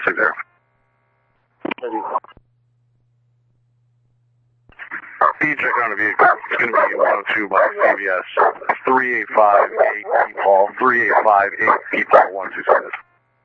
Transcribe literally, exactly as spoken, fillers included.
six zero. P check on the vehicle. It's going to be one oh two by C B S. three eight five eight P Paul. three eight five eight P Paul one two six.